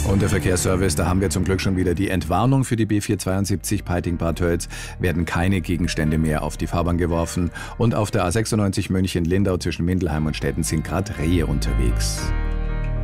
Und der Verkehrsservice, da haben wir zum Glück schon wieder die Entwarnung für die B472 Peiting-Bad Tölz. Werden keine Gegenstände mehr auf die Fahrbahn geworfen. Und auf der A96 München-Lindau zwischen Mindelheim und Stetten sind gerade Rehe unterwegs.